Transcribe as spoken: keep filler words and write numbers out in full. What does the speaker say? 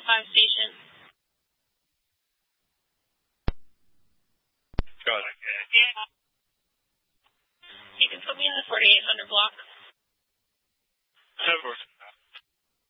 five station. Got it. Yeah. You can put me in the forty-eight hundred block. Of course.